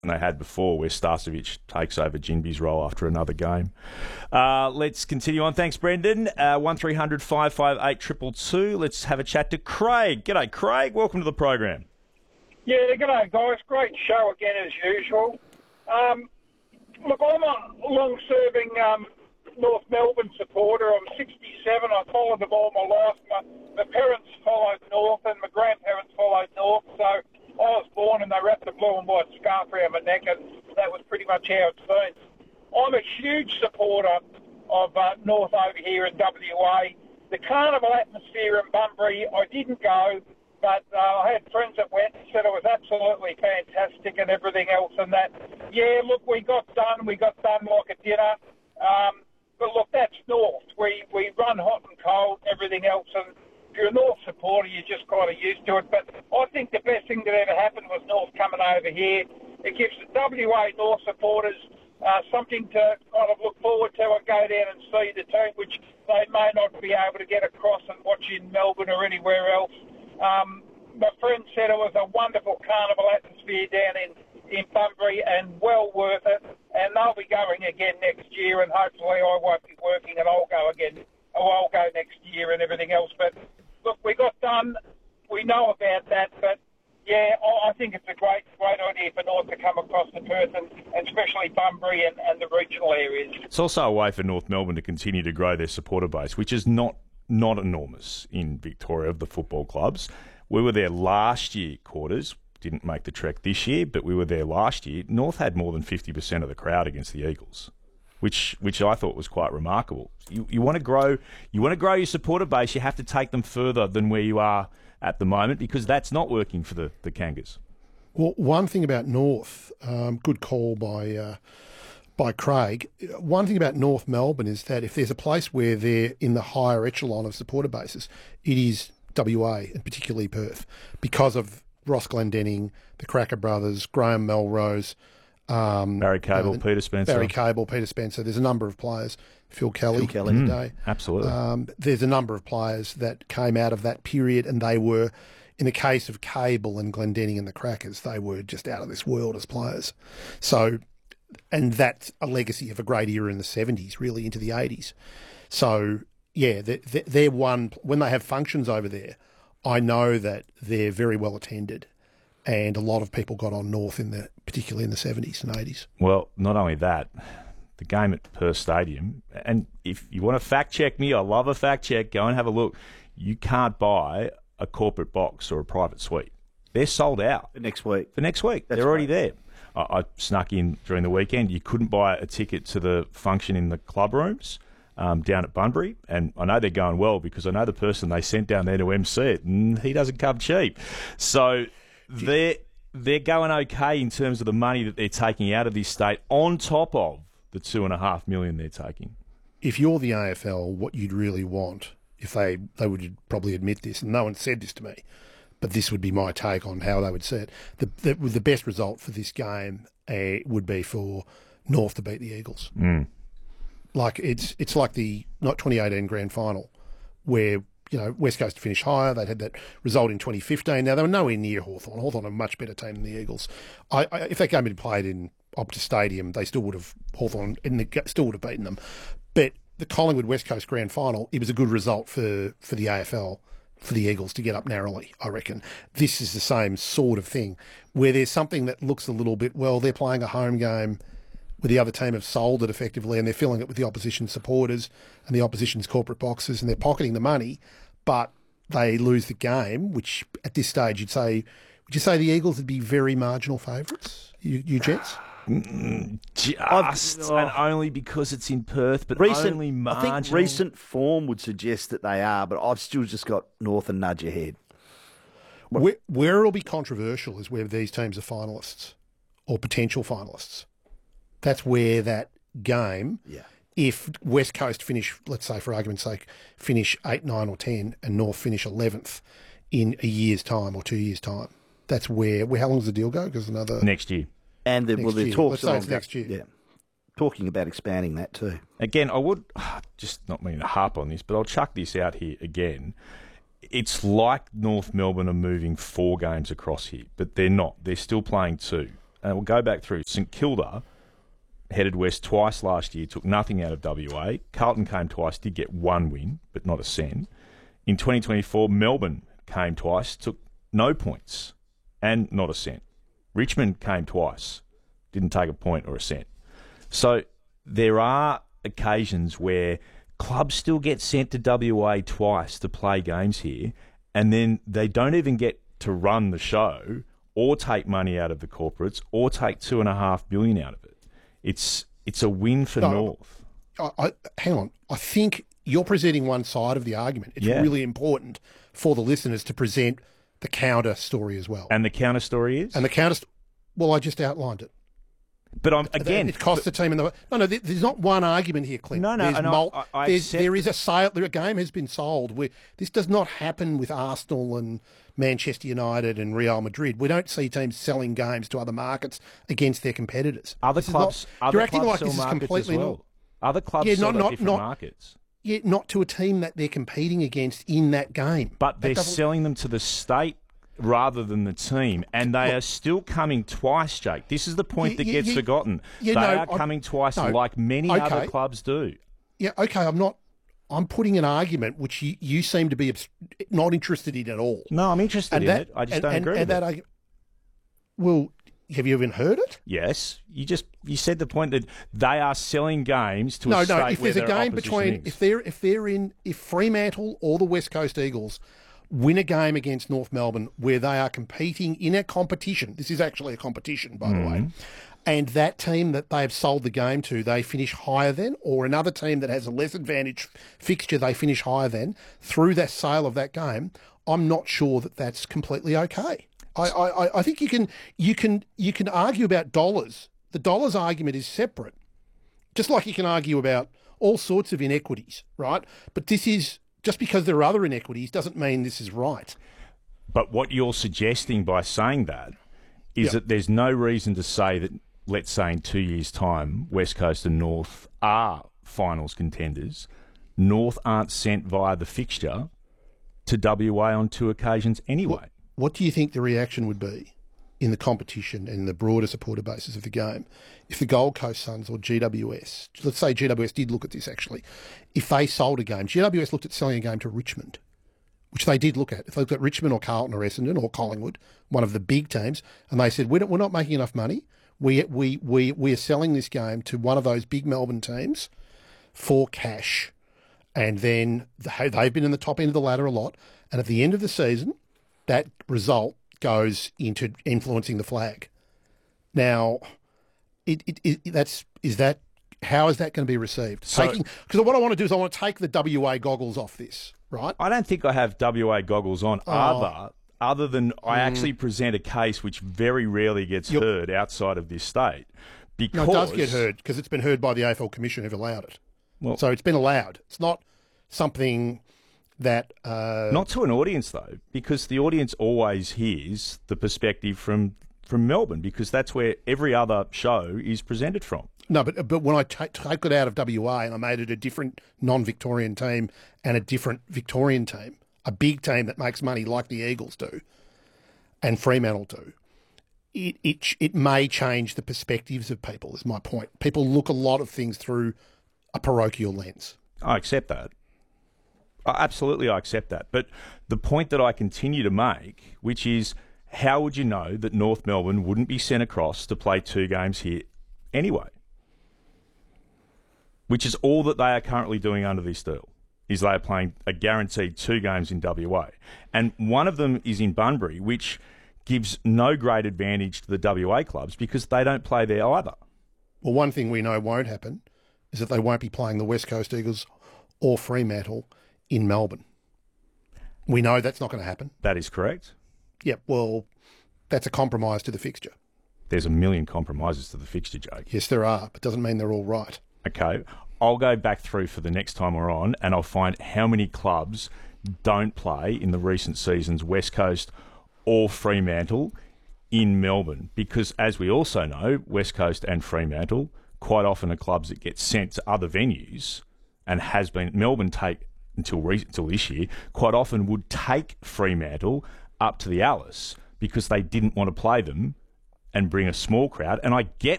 they had before, where Starcevic takes over Jinby's role after another game. Let's continue on. Thanks, Brendan. 1300 558 222. Let's have a chat to Craig. G'day, Craig. Welcome to the program. Yeah, g'day, guys. Great show again, as usual. Look, I'm a long-serving North Melbourne supporter. I'm 67. I followed them all my life. My parents followed North and my grandparents followed North. So I was born and they wrapped a blue and white scarf around my neck, and that was pretty much how it's been. I'm a huge supporter of North over here in WA. The carnival atmosphere in Bunbury, I didn't go, but I had friends that went and said it was absolutely fantastic and everything else and that. Yeah, look, we got done like a dinner. But look, that's North. We run hot and cold, everything else, and if you're a North supporter, you're just kind of used to it. But I think the best thing that ever happened was North coming over here. It gives the WA North supporters something to kind of look forward to and go down and see the team, which they may not be able to get across and watch in Melbourne or anywhere else. My friend said it was a wonderful carnival atmosphere down in Bunbury and well worth it. And they'll be going again next year, and hopefully I won't be working and I'll go again. I'll go next year and everything else. But look, we got done. We know about that, but yeah, I think it's a great idea for North to come across to Perth and especially Bunbury and the regional areas. It's also a way for North Melbourne to continue to grow their supporter base, which is not enormous in Victoria of the football clubs. We were there last year, Quarters. Didn't make the trek this year, but we were there last year. North had more than 50% of the crowd against the Eagles, which I thought was quite remarkable. You want to grow your supporter base, you have to take them further than where you are at the moment, because that's not working for the Kangas. Well, one thing about North, good call by Craig. One thing about North Melbourne is that if there's a place where they're in the higher echelon of supporter bases, it is WA, and particularly Perth, because of Ross Glendinning, the Cracker Brothers, Graham Melrose, Barry Cable, Peter Spencer. There's a number of players. Phil Kelly today. Absolutely. There's a number of players that came out of that period, and they were, in the case of Cable and Glendinning and the Crackers, they were just out of this world as players. So, and that's a legacy of a great era in the 70s, really into the 80s. So, yeah, they're one. When they have functions over there, I know that they're very well attended, and a lot of people got on North particularly in the 70s and 80s. Well, not only that, the game at Perth Stadium, and if you want to fact check me, I love a fact check, go and have a look. You can't buy a corporate box or a private suite. They're sold out. For next week. They're already there. I snuck in during the weekend. You couldn't buy a ticket to the function in the club rooms. Down at Bunbury, and I know they're going well because I know the person they sent down there to MC it, and he doesn't come cheap. So they're going okay in terms of the money that they're taking out of this state, on top of the $2.5 million they're taking. If you're the AFL, what you'd really want, if they would probably admit this, and no one said this to me, but this would be my take on how they would see it. The best result for this game would be for North to beat the Eagles. Like it's like the 2018 grand final where, West Coast finished higher. They'd had that result in 2015. Now, they were nowhere near Hawthorn. Hawthorn are a much better team than the Eagles. If that game had played in Optus Stadium, they still would have, Hawthorn still would have beaten them. But the Collingwood West Coast grand final, it was a good result for the AFL, for the Eagles to get up narrowly, I reckon. This is the same sort of thing, where there's something that looks a little bit, well, they're playing a home game where the other team have sold it effectively and they're filling it with the opposition supporters and the opposition's corporate boxes and they're pocketing the money, but they lose the game, which at this stage would you say the Eagles would be very marginal favourites, you gents? Just and only because it's in Perth, but only marginal. I think recent form would suggest that they are, but I've still just got North and nudge ahead. Where it'll be controversial is where these teams are finalists or potential finalists. That's where that game, if West Coast finish, let's say for argument's sake, finish 8, 9 or 10 and North finish 11th in a year's time or 2 years' time, that's where how long does the deal go? Because next year. And the talks let's say it's next year. Yeah, talking about expanding that too. Again, I would just not mean to harp on this, but I'll chuck this out here again. It's like North Melbourne are moving 4 games across here, but they're not. They're still playing 2. we'll go back through. St Kilda headed west twice last year, took nothing out of WA. Carlton came twice, did get one win, but not a cent. In 2024, Melbourne came twice, took no points and not a cent. Richmond came twice, didn't take a point or a cent. So there are occasions where clubs still get sent to WA twice to play games here, and then they don't even get to run the show or take money out of the corporates or take $2.5 billion out of it. It's a win for North. Hang on. I think you're presenting one side of the argument. It's really important for the listeners to present the counter story as well. And the counter story is? And the counter... Well, I just outlined it. But again... It cost the team in the... No, there's not one argument here, Clint. No, there is a sale... A game has been sold. This does not happen with Arsenal and Manchester United and Real Madrid. We don't see teams selling games to other markets against their competitors. Other clubs you're acting like this is completely... Other clubs sell to different markets. Yeah, not to a team that they're competing against in that game. But they're selling them to the state rather than the team, and they are still coming twice, Jake. This is the point that gets forgotten. They are coming twice like many other clubs do. Yeah, okay, I'm putting an argument which you seem to be not interested in at all. No, I'm interested in it. I just don't agree with it. Well, have you even heard it? Yes. You said the point that they are selling games to a state if where there's a game between if Fremantle or the West Coast Eagles win a game against North Melbourne where they are competing in a competition, this is actually a competition, by the way, and that team that they've sold the game to, they finish higher than, or another team that has a less advantage fixture, they finish higher than, through that sale of that game, I'm not sure that that's completely okay. I think you can argue about dollars. The dollars argument is separate, just like you can argue about all sorts of inequities, right? But this is, just because there are other inequities doesn't mean this is right. But what you're suggesting by saying that is that there's no reason to say that, let's say in 2 years' time, West Coast and North are finals contenders. North aren't sent via the fixture to WA on 2 occasions anyway. What do you think the reaction would be in the competition and the broader supporter basis of the game if the Gold Coast Suns or GWS, let's say GWS did look at this actually, if they sold a game, GWS looked at selling a game to Richmond, which they did look at. If they looked at Richmond or Carlton or Essendon or Collingwood, one of the big teams, and they said, we're not making enough money, we are selling this game to one of those big Melbourne teams for cash, and then they've been in the top end of the ladder a lot, and at the end of the season, that result goes into influencing the flag. Now, how is that going to be received? Because what I want to do is I want to take the WA goggles off this, right? I don't think I have WA goggles on other than I actually present a case which very rarely gets heard outside of this state. Because, no, it does get heard because it's been heard by the AFL Commission who've allowed it. Well, so it's been allowed. It's not something that... not to an audience, though, because the audience always hears the perspective from Melbourne, because that's where every other show is presented from. No, but when I take it out of WA and I made it a different non-Victorian team and a different Victorian team, a big team that makes money like the Eagles do and Fremantle do, it may change the perspectives of people, is my point. People look a lot of things through a parochial lens. I accept that. Absolutely, I accept that. But the point that I continue to make, which is, how would you know that North Melbourne wouldn't be sent across to play 2 games here anyway? Which is all that they are currently doing under this deal, is they are playing a guaranteed 2 games in WA. And one of them is in Bunbury, which gives no great advantage to the WA clubs because they don't play there either. Well, one thing we know won't happen is that they won't be playing the West Coast Eagles or Fremantle in Melbourne. We know that's not going to happen. That is correct. Yeah, well, that's a compromise to the fixture. There's a million compromises to the fixture, Jake. Yes, there are, but doesn't mean they're all right. Okay, I'll go back through for the next time we're on, and I'll find how many clubs don't play in the recent seasons, West Coast or Fremantle, in Melbourne. Because as we also know, West Coast and Fremantle quite often are clubs that get sent to other venues, and has been Melbourne take until this year quite often would take Fremantle up to the Alice because they didn't want to play them and bring a small crowd. And I get